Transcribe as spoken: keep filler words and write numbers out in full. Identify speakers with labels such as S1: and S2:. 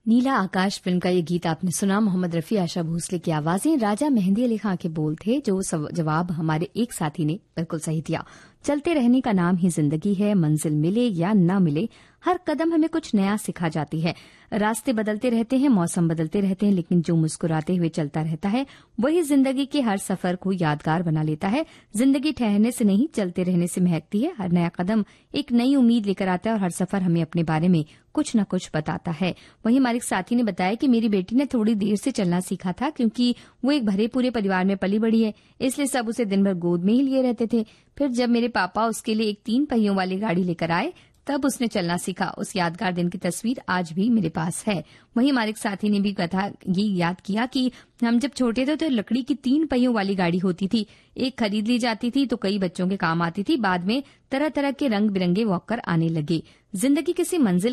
S1: नीला आकाश film का ये गीत आपने सुना। मोहम्मद रफी, आशा भोसले की आवाजें, राजा मेहंदी अली खां के बोल थे। जो जवाब हमारे एक साथी ने बिल्कुल सही दिया। चलते रहने का नाम ही जिंदगी है, मंजिल मिले या न मिले, हर कदम हमें कुछ नया सिखा जाती है। रास्ते बदलते रहते हैं, मौसम बदलते रहते हैं, लेकिन जो मुस्कुराते हुए चलता रहता है वही जिंदगी के हर सफर को यादगार बना लेता है। जिंदगी ठहरने से नहीं, चलते रहने से महकती है। हर नया कदम एक नई उम्मीद लेकर आता है और हर सफर हमें अपने बारे में कुछ न कुछ बताता है। वहीं हमारे साथी ने बताया कि मेरी बेटी ने थोड़ी देर से चलना सीखा था, क्योंकि वो एक भरे पूरे परिवार में पली बड़ी है, इसलिए सब उसे दिन भर गोद में ही लिए रहते थे। फिर जब मेरे पापा उसके लिए एक तीन पहियों वाली गाड़ी लेकर आए, तब उसने चलना सीखा। उस यादगार दिन की तस्वीर आज भी मेरे पास है। वहीं हमारे साथी ने भी कथा ये याद किया कि हम जब छोटे थे तो लकड़ी की तीन पहियों वाली गाड़ी होती थी। एक खरीद ली जाती थी तो कई बच्चों के काम आती थी। बाद में तरह तरह के रंग बिरंगे वॉकर आने लगे। जिंदगी किसी मंजिल